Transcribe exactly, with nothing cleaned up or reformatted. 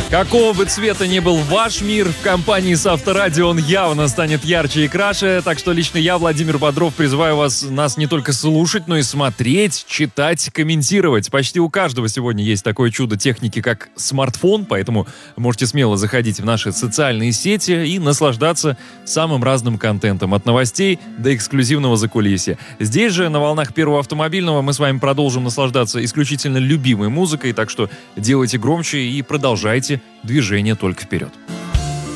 Какого бы цвета ни был ваш мир, в компании с Авторадио он явно станет ярче и краше. Так что лично я, Владимир Бодров, призываю вас нас не только слушать, но и смотреть, читать, комментировать. Почти у каждого сегодня есть такое чудо техники, как смартфон, поэтому можете смело заходить в наши социальные сети и наслаждаться самым разным контентом, от новостей до эксклюзивного закулисья. Здесь же, на волнах Первого автомобильного, мы с вами продолжим наслаждаться исключительно любимой музыкой, так что делайте громче и продолжайте движение только вперед.